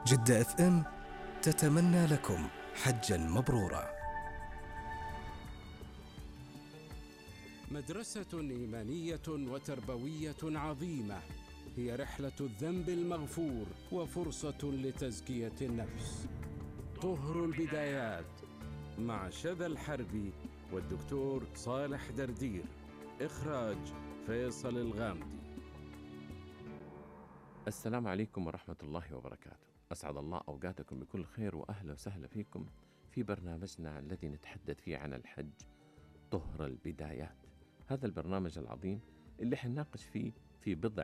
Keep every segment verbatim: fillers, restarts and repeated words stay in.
جدة اف ام تتمنى لكم حجا مبرورا. مدرسة إيمانية وتربوية عظيمة هي رحلة الذنب المغفور وفرصة لتزكية النفس. طهر البدايات مع شذى الحربي والدكتور صالح دردير. إخراج فيصل الغامدي. السلام عليكم ورحمة الله وبركاته. أسعد الله أوقاتكم بكل خير، وأهلا وسهلا فيكم في برنامجنا الذي نتحدث فيه عن الحج، طهر البدايات. هذا البرنامج العظيم اللي حنناقش فيه في بضع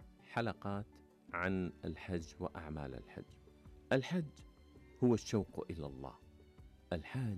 حلقات عن الحج وأعمال الحج. الحج هو الشوق إلى الله، الحج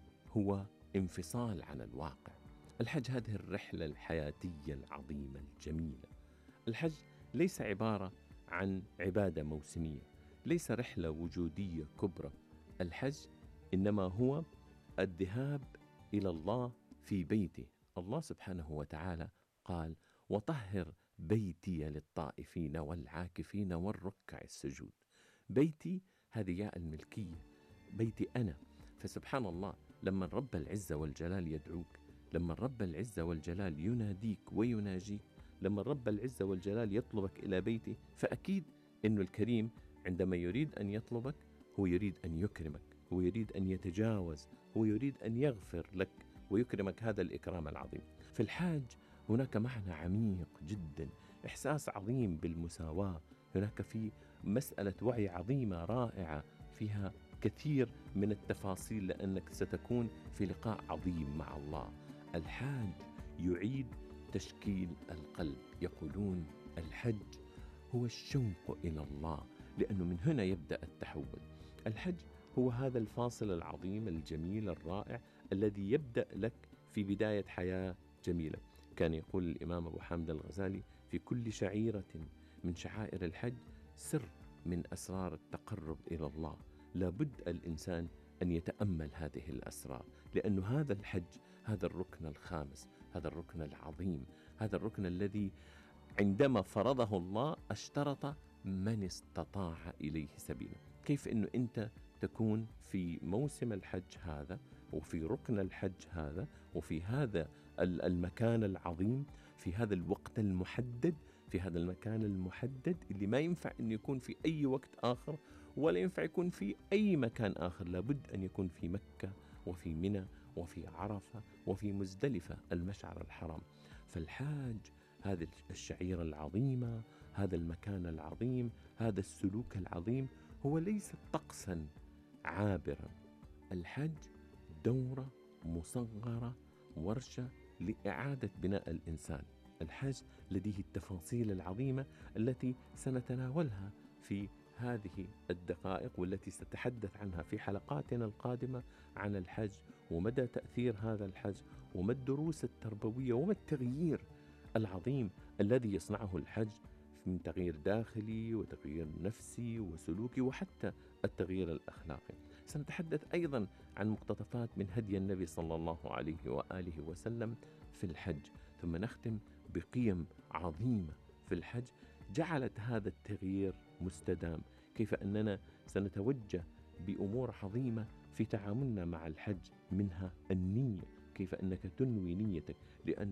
هو انفصال عن الواقع، الحج هذه الرحلة الحياتية العظيمة الجميلة. الحج ليس عبارة عن عبادة موسمية، ليس رحلة وجودية كبرى. الحج إنما هو الذهاب إلى الله في بيته. الله سبحانه وتعالى قال: وطهر بيتي للطائفين والعاكفين والركع السجود. بيتي هذه ياء الملكية، بيتي أنا. فسبحان الله، لما رب العزة والجلال يدعوك، لما رب العزة والجلال يناديك ويناجيك، لما رب العزة والجلال يطلبك إلى بيته، فأكيد أنه الكريم عندما يريد أن يطلبك هو يريد أن يكرمك، هو يريد أن يتجاوز، هو يريد أن يغفر لك ويكرمك هذا الإكرام العظيم. في الحاج هناك معنى عميق جدا، إحساس عظيم بالمساواة، هناك في مسألة وعي عظيمة رائعة فيها كثير من التفاصيل، لأنك ستكون في لقاء عظيم مع الله. الحاج يعيد تشكيل القلب. يقولون الحج هو الشوق إلى الله، لأنه من هنا يبدأ التحول. الحج هو هذا الفاصل العظيم الجميل الرائع الذي يبدأ لك في بداية حياة جميلة. كان يقول الإمام أبو حامد الغزالي: في كل شعيرة من شعائر الحج سر من أسرار التقرب إلى الله. لابد الإنسان أن يتأمل هذه الأسرار، لأن هذا الحج هذا الركن الخامس، هذا الركن العظيم، هذا الركن الذي عندما فرضه الله اشترط من استطاع إليه سبيلا. كيف أنه أنت تكون في موسم الحج هذا، وفي ركن الحج هذا، وفي هذا المكان العظيم، في هذا الوقت المحدد، في هذا المكان المحدد اللي ما ينفع أن يكون في أي وقت آخر، ولا ينفع يكون في أي مكان آخر. لابد أن يكون في مكة وفي منى وفي عرفة وفي مزدلفة المشعر الحرام. فالحاج هذه الشعيرة العظيمة، هذا المكان العظيم، هذا السلوك العظيم هو ليس طقسا عابرا. الحج دورة مصغرة، ورشة لإعادة بناء الإنسان. الحج لديه التفاصيل العظيمة التي سنتناولها في هذه الدقائق، والتي ستتحدث عنها في حلقاتنا القادمة عن الحج، ومدى تأثير هذا الحج، وما الدروس التربوية، وما التغيير العظيم الذي يصنعه الحج من تغيير داخلي وتغيير نفسي وسلوكي، وحتى التغيير الأخلاقي. سنتحدث أيضا عن مقتطفات من هدي النبي صلى الله عليه وآله وسلم في الحج، ثم نختم بقيم عظيمة في الحج جعلت هذا التغيير مستدام. كيف أننا سنتوجه بأمور عظيمة في تعاملنا مع الحج، منها النية، كيف أنك تنوي نيتك، لأن